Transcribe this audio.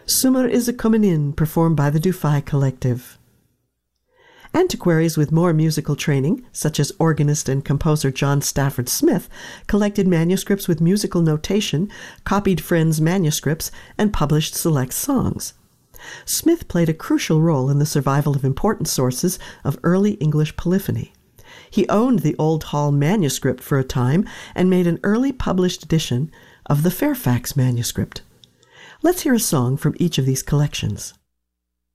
Summer is a Comin' In, performed by the Dufay Collective. Antiquaries with more musical training, such as organist and composer John Stafford Smith, collected manuscripts with musical notation, copied friends' manuscripts, and published select songs. Smith played a crucial role in the survival of important sources of early English polyphony. He owned the Old Hall manuscript for a time and made an early published edition of the Fairfax manuscript. Let's hear a song from each of these collections.